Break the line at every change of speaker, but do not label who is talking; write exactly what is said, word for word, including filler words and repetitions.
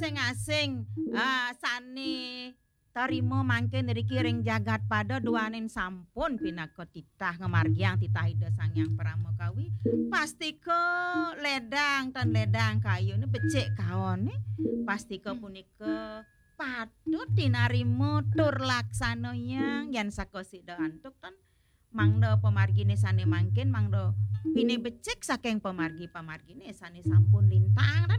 asing-asing ah sane tarima mangke nriki ring jagat pada duaning sampun pinaka titah ngamargyang titah Ida Sangyang Pramakawi pasti ke ledang tan ledang kayune becik kaone pasti ke punika patut dinarima tur laksana yang yen saka sida antuk tan mangda pamargine sane mangkin mangda pine becik saking pamargi-pamargine sane sampun lintang tan